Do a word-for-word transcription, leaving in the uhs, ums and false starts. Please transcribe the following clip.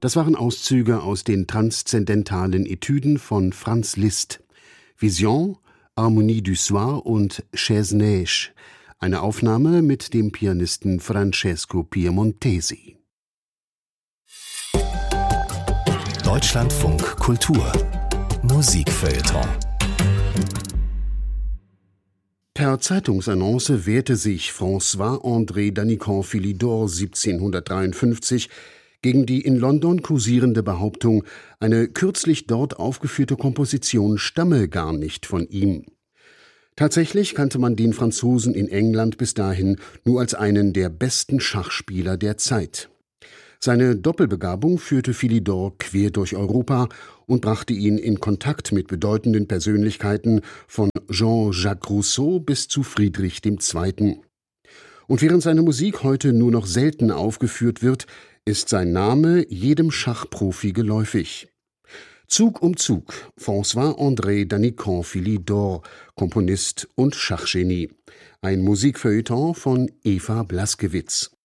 Das waren Auszüge aus den transzendentalen Etüden von Franz Liszt. Vision, Harmonie du Soir und Chaise Neige. Eine Aufnahme mit dem Pianisten Francesco Piemontesi. Deutschlandfunk Kultur Musikfeuilleton. Per Zeitungsannonce wehrte sich François-André Danican-Philidor siebzehnhundertdreiundfünfzig gegen die in London kursierende Behauptung, eine kürzlich dort aufgeführte Komposition stamme gar nicht von ihm. Tatsächlich kannte man den Franzosen in England bis dahin nur als einen der besten Schachspieler der Zeit. Seine Doppelbegabung führte Philidor quer durch Europa und brachte ihn in Kontakt mit bedeutenden Persönlichkeiten von Jean-Jacques Rousseau bis zu Friedrich der Zweite. Und während seine Musik heute nur noch selten aufgeführt wird, ist sein Name jedem Schachprofi geläufig. Zug um Zug, François-André Danican-Philidor, Komponist und Schachgenie. Ein Musikfeuilleton von Eva Blaskewitz.